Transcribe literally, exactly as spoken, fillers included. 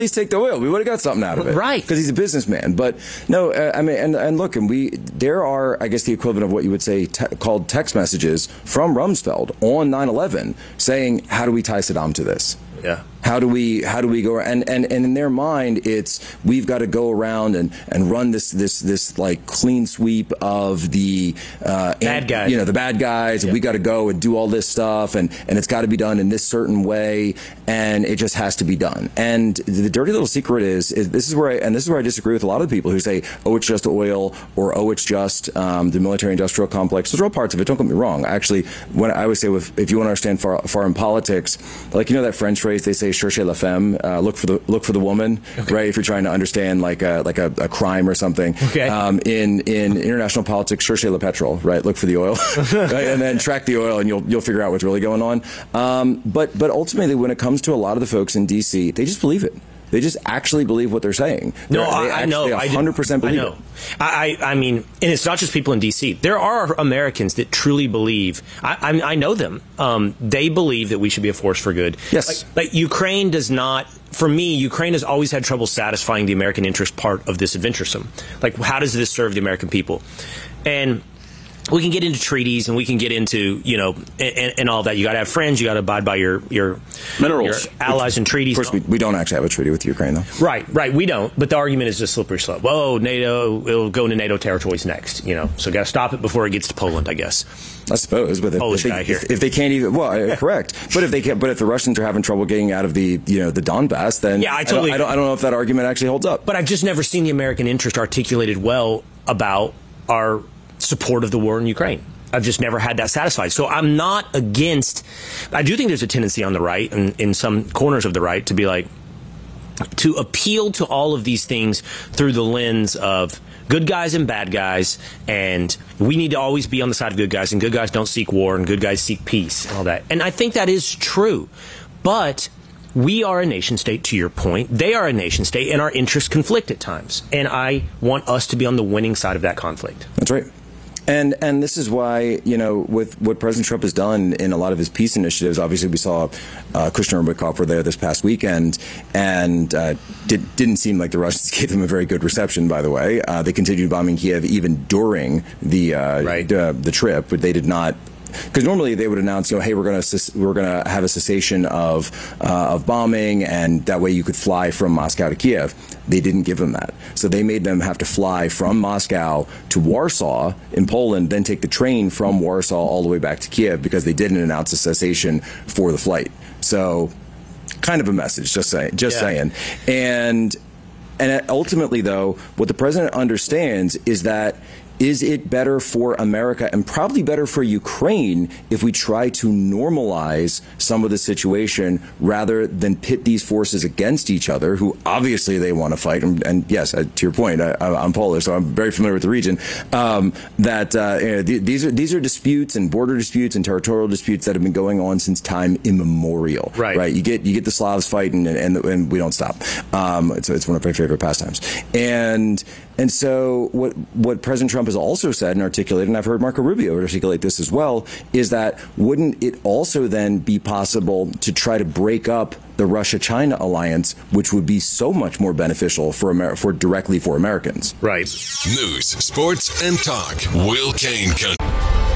least take the oil. We would have got something out of it. Right. Because he's a businessman. But no, uh, I mean, and, and look, and we, there are, I guess, the equivalent of what you would say te called text messages from Rumsfeld on nine eleven saying, how do we tie Saddam to this? Yeah. How do we how do we go and, and, and in their mind it's we've got to go around and, and run this this this like clean sweep of the uh, bad guys, you know, the bad guys, yeah. and we got to go and do all this stuff and, and it's got to be done in this certain way and it just has to be done. And the dirty little secret is, is this is where I, and this is where I disagree with a lot of the people who say, oh, it's just oil or oh, it's just um, the military industrial complex. Those are all parts of it. Don't get me wrong. Actually, when I always say with, if you want to understand far, foreign politics, like you know that French phrase they say, cherchez la femme, uh, look for the look for the woman, okay. right? If you're trying to understand like a like a, a crime or something. Okay. Um, in in international politics, cherchez le pétrole, right? Look for the oil, right? And then track the oil, and you'll you'll figure out what's really going on. Um, but but ultimately, when it comes to a lot of the folks in D C, they just believe it. They just actually believe what they're saying. No, they're, I, they I know. They one hundred percent believe I know. it. I, I mean, and it's not just people in D C. There are Americans that truly believe. I, I, I know them. Um, they believe that we should be a force for good. Yes. Like, like Ukraine does not. For me, Ukraine has always had trouble satisfying the American interest part of this adventuresome. Like, how does this serve the American people? And we can get into treaties and we can get into, you know, and, and all that. You got to have friends. You got to abide by your your minerals, your allies, and treaties. Of course, we, we don't actually have a treaty with Ukraine, though. Right, right. We don't. But the argument is just slippery slope. Whoa, NATO, it'll go into NATO territories next. You know, so got to stop it before it gets to Poland, I guess. I suppose, but if, Polish if, guy they, here. If, if they can't even, well, correct. But if they can't, but if the Russians are having trouble getting out of the, you know, the Donbass, then yeah, I totally. I don't, I don't, I don't know if that argument actually holds up. But I've just never seen the American interest articulated well about our support of the war in Ukraine. I've just never had that satisfied. So I'm not against. I do think there's a tendency on the right and in some corners of the right to be like, to appeal to all of these things through the lens of good guys and bad guys, and we need to always be on the side of good guys, and good guys don't seek war, and good guys seek peace, and all that. And I think that is true. But we are a nation state, to your point. They are a nation state, and our interests conflict at times. And I want us to be on the winning side of that conflict. That's right. And and this is why, you know, with what President Trump has done in a lot of his peace initiatives, obviously we saw uh, Kushner and Witkoff were there this past weekend, and uh, did, didn't seem like the Russians gave them a very good reception, by the way. Uh, they continued bombing Kiev even during the, uh, right. uh, the trip, but they did not. Because normally they would announce, you know, hey, we're going to we're going to have a cessation of uh, of bombing, and that way you could fly from Moscow to Kiev. They didn't give them that, so they made them have to fly from Moscow to Warsaw in Poland, then take the train from Warsaw all the way back to Kiev because they didn't announce a cessation for the flight. So, kind of a message, just saying, just yeah. saying, and and ultimately though, what the president understands is that. Is it better for America and probably better for Ukraine if we try to normalize some of the situation rather than pit these forces against each other, who obviously they want to fight? And, and yes, uh, to your point, I, I'm Polish, so I'm very familiar with the region. Um, that uh, you know, th these are these are disputes and border disputes and territorial disputes that have been going on since time immemorial. Right. Right. You get you get the Slavs fighting, and and, and we don't stop. Um, it's it's one of my favorite pastimes. And. And so what, what President Trump has also said and articulated, and I've heard Marco Rubio articulate this as well, is that wouldn't it also then be possible to try to break up the Russia-China alliance, which would be so much more beneficial for Amer for directly for Americans? Right. News, sports, and talk. Will Cain.